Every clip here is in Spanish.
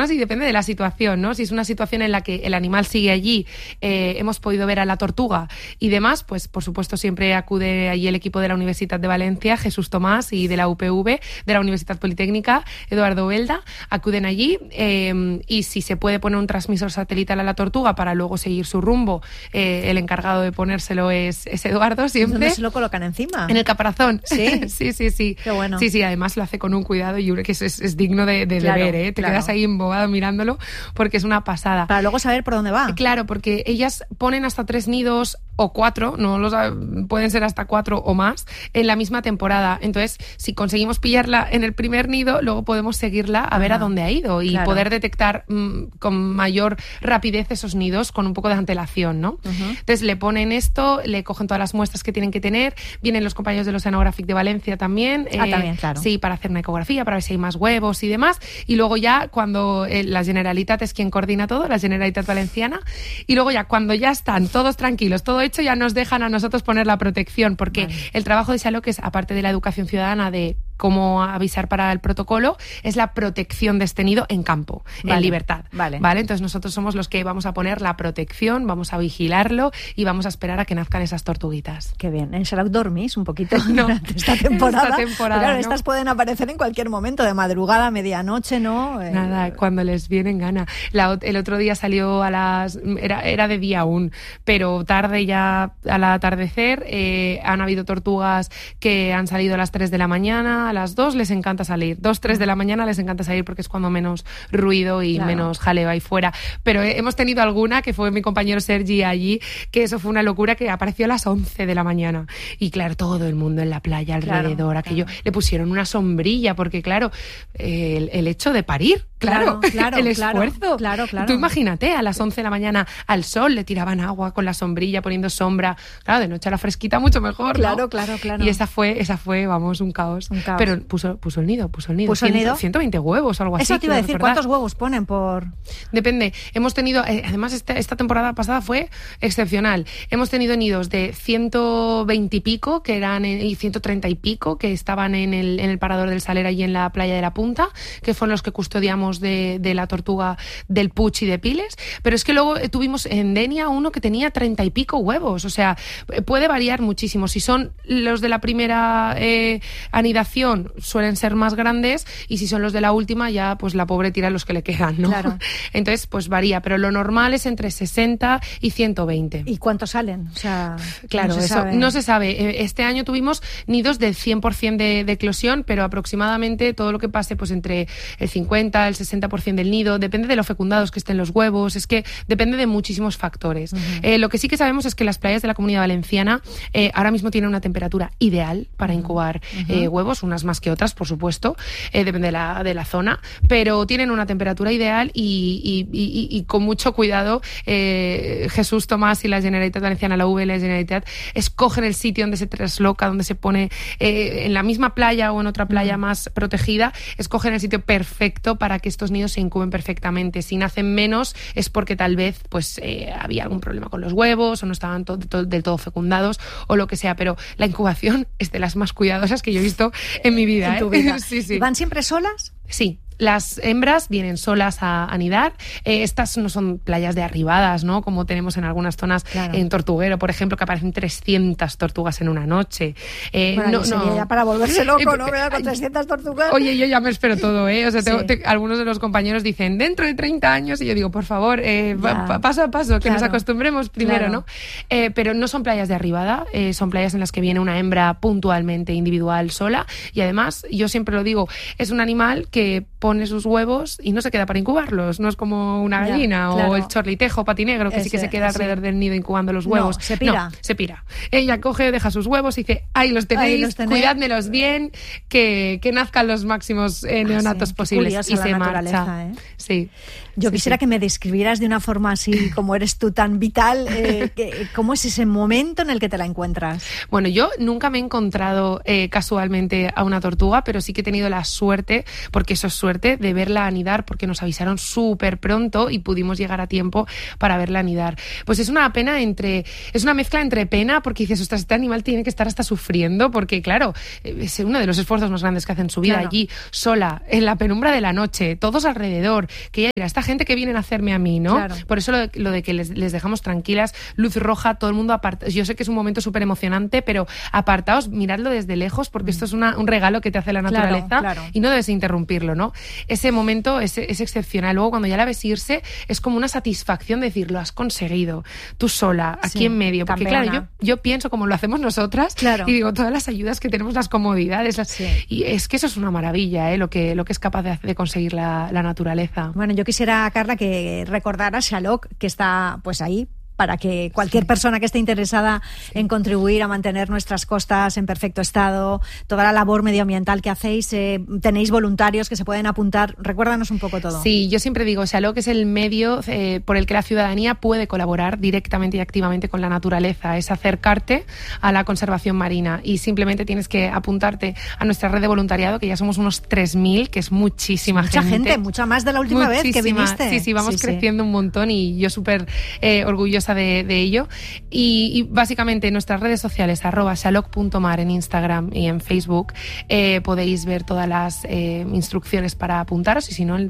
personas y depende de la situación, ¿no? Si es una situación en la que el animal sigue allí, hemos podido ver a la tortuga y demás, pues por supuesto siempre acude allí el equipo de la Universitat de Valencia, Jesús Tomás, y de la UPV, de la Universidad Politécnica, Eduardo Belda, acuden allí y si se puede poner un transmisor satelital a la tortuga para luego seguir su rumbo, el encargado de ponérselo es Eduardo siempre. ¿Dónde se lo colocan encima? En el caparazón. Sí. Sí. Qué bueno. Sí, además lo hace con un cuidado y yo creo que es digno de ver, ¿eh? Te quedas ahí embobado mirándolo porque es una pasada. Para luego saber por dónde va. Claro, porque ellas ponen hasta 3 nidos o 4, pueden ser hasta 4 o más, en la misma temporada. Entonces, si conseguimos pillarla en el primer nido, luego podemos seguirla a ver a dónde ha ido y poder detectar con mayor rapidez esos nidos con un poco de antelación, ¿no? Entonces, le ponen esto, le cogen todas las muestras que tienen que tener, vienen los compañeros del Oceanographic de Valencia también. También, claro. Sí, para hacer una ecografía, para ver si hay más huevos y demás. Y luego ya, cuando la Generalitat es quien coordina todo, la Generalitat Valenciana, y luego ya, cuando ya están todos tranquilos, todo hecho, ya nos dejan a nosotros poner la protección, porque el trabajo de Xaloc es, aparte de la educación ciudadana de cómo avisar para el protocolo, es la protección de este nido en campo, en libertad. Vale. Entonces nosotros somos los que vamos a poner la protección, vamos a vigilarlo y vamos a esperar a que nazcan esas tortuguitas. Qué bien. ¿En Xaloc dormís un poquito no, durante esta temporada? Claro, no. Estas pueden aparecer en cualquier momento, de madrugada, medianoche, ¿no? Nada, cuando les viene en gana. El otro día salió era de día aún, pero tarde ya al atardecer, han habido tortugas que han salido a las 3 de la mañana, a las 2 les encanta salir, 2, 3 de la mañana les encanta salir porque es cuando menos ruido y menos jaleo hay fuera. Pero hemos tenido alguna, que fue mi compañero Sergi allí, que eso fue una locura, que apareció a las 11 de la mañana. Y claro, todo el mundo en la playa alrededor, aquello, le pusieron una sombrilla porque claro, el hecho de parir, el esfuerzo. Claro. Tú imagínate, a las 11 de la mañana al sol le tiraban agua con la sombrilla, poniendo sombra. Claro, de noche a la fresquita mucho mejor, ¿no? Claro. Y esa fue, vamos, un caos. Pero puso el nido. ¿Puso el nido? 120 huevos o algo así. Eso te iba a decir, ¿cuántos huevos ponen por...? Depende. Hemos tenido, además esta temporada pasada fue excepcional. Hemos tenido nidos de 120 y pico, que eran, y 130 y pico, que estaban en el parador del Saler, allí en la playa de la Punta, que fueron los que custodiamos de la tortuga del Puig y de Piles. Pero es que luego tuvimos en Denia uno que tenía 30 y pico huevos. O sea, puede variar muchísimo. Si son los de la primera anidación, suelen ser más grandes, y si son los de la última, ya pues la pobre tira los que le quedan, ¿no? Claro. Entonces, pues varía, pero lo normal es entre 60 y 120. ¿Y cuántos salen? O sea, claro, no se sabe. Este año tuvimos nidos del 100% de eclosión, pero aproximadamente todo lo que pase, pues entre el 50, el 60% del nido, depende de lo fecundados que estén los huevos, es que depende de muchísimos factores. Lo que sí que sabemos es que las playas de la Comunidad Valenciana ahora mismo tienen una temperatura ideal para incubar huevos, unas más que otras, por supuesto, depende de la zona, pero tienen una temperatura ideal y con mucho cuidado, Jesús Tomás y la Generalitat Valenciana, la UV y la Generalitat, escogen el sitio donde se trasloca, donde se pone en la misma playa o en otra playa más protegida, escogen el sitio perfecto para que estos nidos se incuben perfectamente. Si nacen menos es porque tal vez pues había algún problema con los huevos o no estaban del todo fecundados o lo que sea, pero la incubación es de las más cuidadosas que yo he visto en mi vida. En tu vida. Sí. ¿Van siempre solas? Sí. Las hembras vienen solas a anidar. Estas no son playas de arribadas, ¿no? Como tenemos en algunas zonas, en Tortuguero, por ejemplo, que aparecen 300 tortugas en una noche. Bueno, sería ya para volverse loco, ¿no? Con 300 tortugas. Oye, yo ya me espero todo, ¿eh? O sea, algunos de los compañeros dicen, dentro de 30 años, y yo digo, por favor, paso a paso, que nos acostumbremos primero, ¿no? Pero no son playas de arribada, son playas en las que viene una hembra puntualmente, individual, sola, y además, yo siempre lo digo, es un animal que pone sus huevos y no se queda para incubarlos, no es como una gallina o el chorlitejo patinegro que sí que se queda alrededor del nido incubando los huevos. Se pira. No, se pira. Ella coge, deja sus huevos y dice, ahí los tenéis, cuidádmelos bien, que nazcan los máximos neonatos posibles, y se marcha. Sí. Yo quisiera que me describieras de una forma así, como eres tú tan vital, ¿cómo es ese momento en el que te la encuentras? Bueno, yo nunca me he encontrado casualmente a una tortuga, pero sí que he tenido la suerte, porque eso es suerte, suerte de verla anidar porque nos avisaron súper pronto y pudimos llegar a tiempo para verla anidar. Pues es una mezcla entre pena porque dices, ostras, este animal tiene que estar hasta sufriendo porque, claro, es uno de los esfuerzos más grandes que hace en su vida, allí, sola, en la penumbra de la noche, todos alrededor, que ella dirá, esta gente que vienen a hacerme a mí, ¿no? Claro. Por eso lo de que les dejamos tranquilas, luz roja, todo el mundo aparta. Yo sé que es un momento súper emocionante, pero apartaos, miradlo desde lejos porque esto es un regalo que te hace la naturaleza y no debes interrumpirlo, ¿no? Ese momento es excepcional. Luego, cuando ya la ves irse, es como una satisfacción de decir, lo has conseguido, tú sola, aquí en medio. Porque claro, yo pienso como lo hacemos nosotras y digo, todas las ayudas que tenemos, las comodidades, y es que eso es una maravilla, lo que es capaz de conseguir la naturaleza. Bueno, yo quisiera, Carla, que recordara Xaloc, que está pues ahí, para que cualquier persona que esté interesada en contribuir a mantener nuestras costas en perfecto estado, toda la labor medioambiental que hacéis, tenéis voluntarios que se pueden apuntar. Recuérdanos un poco todo. Sí, yo siempre digo, Xaloc es el medio por el que la ciudadanía puede colaborar directamente y activamente con la naturaleza, es acercarte a la conservación marina y simplemente tienes que apuntarte a nuestra red de voluntariado, que ya somos unos 3.000, que es muchísima gente. Mucha más de la última vez que viniste. Sí, vamos creciendo un montón y yo súper orgullosa de ello. Y básicamente en nuestras redes sociales, @xaloc.mar en Instagram y en Facebook, podéis ver todas las instrucciones para apuntaros, y si no, en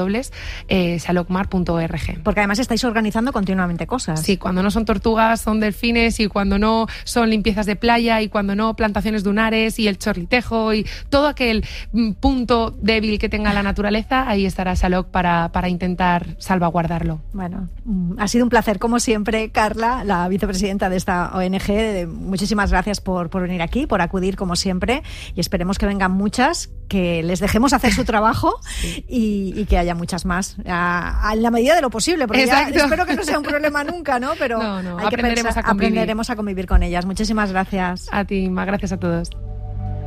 www.xalocmar.org. Porque además estáis organizando continuamente cosas. Sí, cuando no son tortugas son delfines, y cuando no son limpiezas de playa, y cuando no plantaciones dunares y el chorlitejo y todo aquel punto débil que tenga la naturaleza, ahí estará Xaloc para intentar salvaguardarlo. Bueno, ha sido un placer como siempre, Carla, la vicepresidenta de esta ONG. Muchísimas gracias por venir aquí, por acudir como siempre, y esperemos que vengan muchas, que les dejemos hacer su trabajo y que haya muchas más, en la medida de lo posible, porque ya espero que no sea un problema nunca, ¿no? Pero aprenderemos a convivir con ellas. Muchísimas gracias. A ti, más gracias a todos.